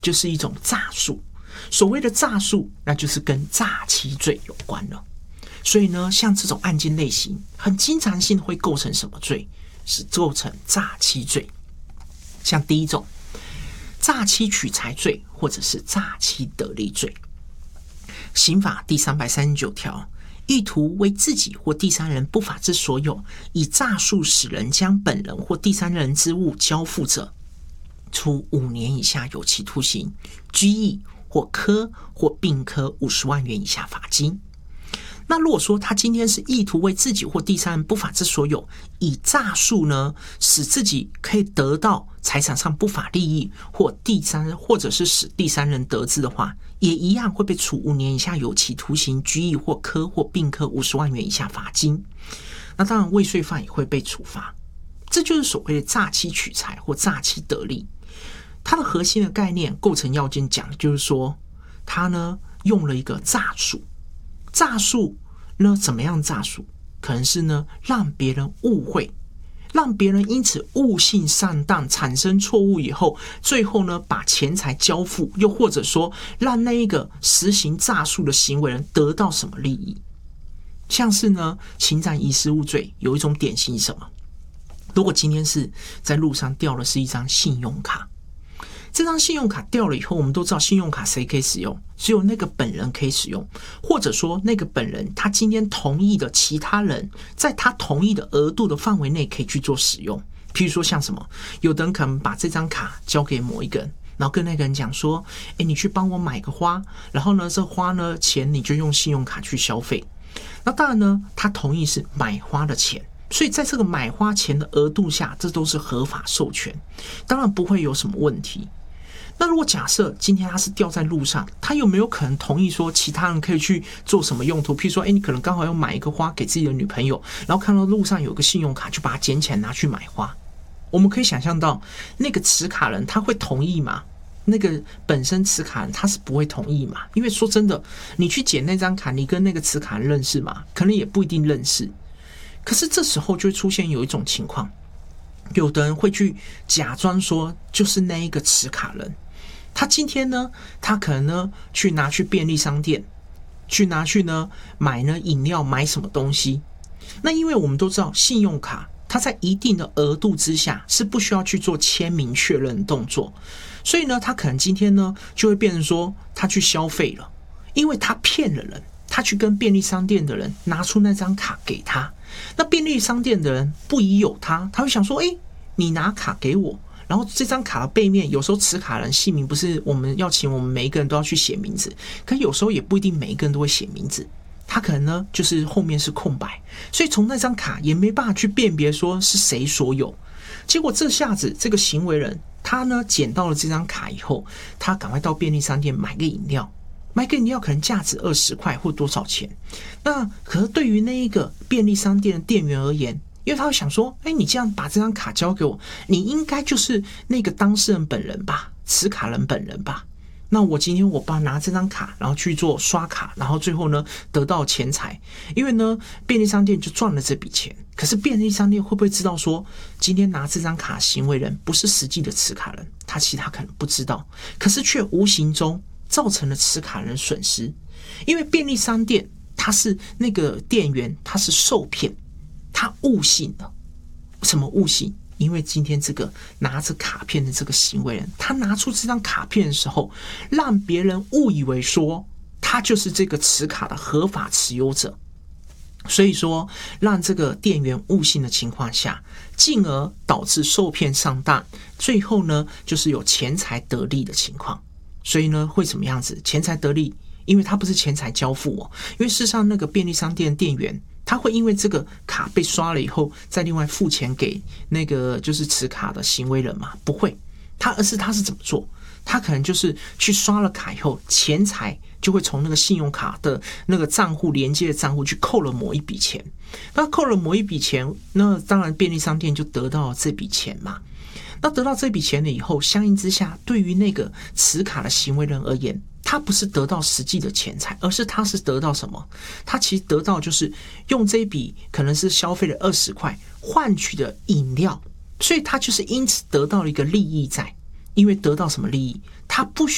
就是一种诈术。所谓的诈术，那就是跟诈欺罪有关了。所以呢，像这种案件类型，很经常性会构成什么罪？是构成诈欺罪。像第一种，诈欺取财罪，或者是诈欺得利罪。刑法第339条，意图为自己或第三人不法之所有，以诈术使人将本人或第三人之物交付者，处5年以下有期徒刑、拘役或科或并科50万元以下罚金。那如果说他今天是意图为自己或第三人不法之所有，以诈术呢，使自己可以得到财产上不法利益，或者是使第三人得知的话，也一样会被处5年以下有期徒刑、拘役或科或并科50万元以下罚金。那当然未遂犯也会被处罚。这就是所谓的诈欺取财或诈欺得利。它的核心的概念构成要件讲的就是说，他呢用了一个诈术。诈术呢，怎么样诈术？可能是呢让别人误会，让别人因此误信上当，产生错误以后，最后呢把钱财交付，又或者说让那一个实行诈术的行为人得到什么利益。像是呢侵占遗失物罪有一种典型是什么？如果今天是在路上掉的是一张信用卡，这张信用卡掉了以后，我们都知道信用卡谁可以使用？只有那个本人可以使用，或者说那个本人他今天同意的其他人，在他同意的额度的范围内可以去做使用。譬如说像什么，有的人可能把这张卡交给某一个人，然后跟那个人讲说，你去帮我买个花，然后呢这花呢钱你就用信用卡去消费。那当然呢他同意是买花的钱，所以在这个买花钱的额度下，这都是合法授权，当然不会有什么问题。那如果假设今天他是掉在路上，他有没有可能同意说其他人可以去做什么用途？譬如说你可能刚好要买一个花给自己的女朋友，然后看到路上有个信用卡，就把它捡起来拿去买花。我们可以想象到那个持卡人他会同意吗？那个本身持卡人他是不会同意嘛？因为说真的，你去捡那张卡，你跟那个持卡人认识吗？可能也不一定认识。可是这时候就会出现有一种情况，有的人会去假装说就是那一个持卡人，他今天呢，他可能呢去拿去便利商店，去拿去呢买呢饮料，买什么东西。那因为我们都知道信用卡它在一定的额度之下是不需要去做签名确认的动作，所以呢他可能今天呢就会变成说他去消费了，因为他骗了人，他去跟便利商店的人拿出那张卡给他，那便利商店的人不疑有他，他会想说你拿卡给我，然后这张卡的背面有时候持卡人姓名不是我们要请我们每一个人都要去写名字，可有时候也不一定每一个人都会写名字，他可能呢就是后面是空白，所以从那张卡也没办法去辨别说是谁所有。结果这下子这个行为人他呢捡到了这张卡以后，他赶快到便利商店买个饮料，买个饮料可能价值20块或多少钱。那可是对于那一个便利商店的店员而言，因为他会想说，你这样把这张卡交给我，你应该就是那个当事人本人吧，持卡人本人吧。那我今天我拿这张卡，然后去做刷卡，然后最后呢得到钱财，因为呢便利商店就赚了这笔钱。可是便利商店会不会知道说，今天拿这张卡行为人不是实际的持卡人，他其实他可能不知道，可是却无形中造成了持卡人损失。因为便利商店他是那个店员，他是受骗，他误信了。什么误信？因为今天这个拿着卡片的这个行为人，他拿出这张卡片的时候，让别人误以为说他就是这个持卡的合法持有者，所以说让这个店员误信的情况下，进而导致受骗上当，最后呢就是有钱财得利的情况。所以呢会怎么样子？钱财得利，因为他不是钱财交付因为事实上那个便利商店店员他会因为这个卡被刷了以后再另外付钱给那个就是持卡的行为人吗？不会，而是他是怎么做？他可能就是去刷了卡以后，钱财就会从那个信用卡的那个账户连接的账户去扣了某一笔钱。那扣了某一笔钱，那当然便利商店就得到了这笔钱嘛。那得到这笔钱了以后，相应之下，对于那个持卡的行为人而言，他不是得到实际的钱财，而是他是得到什么？他其实得到就是用这一笔可能是消费了20块换取的饮料，所以他就是因此得到了一个利益在。因为得到什么利益？他不需